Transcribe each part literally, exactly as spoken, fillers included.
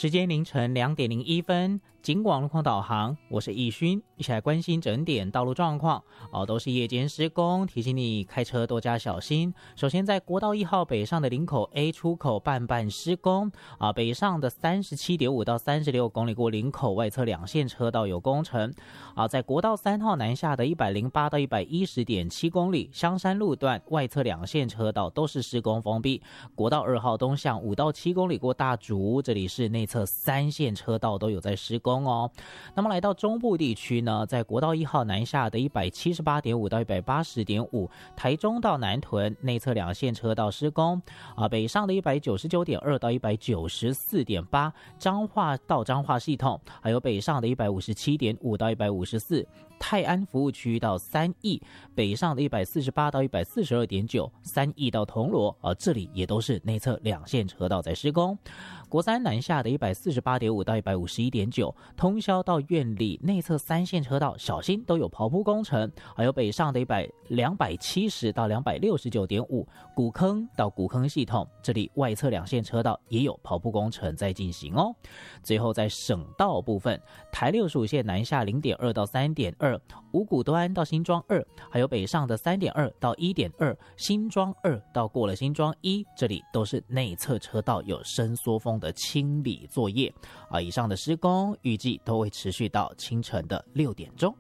时间凌晨两点零一分，警广路况导航，我是易勋，一起来关心整点道路状况哦，都是夜间施工，提醒你开车多加小心。首先在国道一号北上的林口 A 出口半半施工啊，北上的 三十七点五 到三十六公里过林口外侧两线车道有工程啊，在国道三号南下的一百零八到一百一十点七公里香山路段外侧两线车道都是施工封闭，国道二号东向五到七公里过大竹，这里是内侧三线车道都有在施工哦。那么来到中部地区呢，在国道一号南下的一百七十八点五到一百八十点五，台中到南屯内侧两线车道施工啊，北上的一百九十九点二到一百九十四点八，彰化到彰化系统，还有北上的一百五十七点五到一百五十四，泰安服务区到三义，北上的一百四十八到一百四十二点九，三义到铜锣啊，这里也都是内侧两线车道在施工。国三南下的一百四十八点五到一百五十一点九，通霄到苑里内侧三线车道小心都有刨铺工程，还有北上的一百两百七十到两百六十九点五，古坑到古坑系统，这里外侧两线车道也有刨铺工程在进行哦。最后在省道部分，台六十五线南下 零点二到三点二，五股端到新庄二，还有北上的 三点二到一点二，新庄二到过了新庄一，这里都是内侧车道有伸缩风的清理作业啊。以上的施工预计都会持续到清晨的六点钟。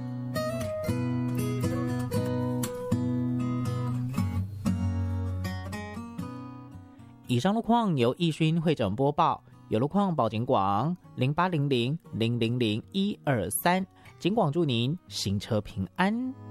以上路况由易勋会诊播报，有路况报警广零八零零零零零一二三，警广祝您行车平安。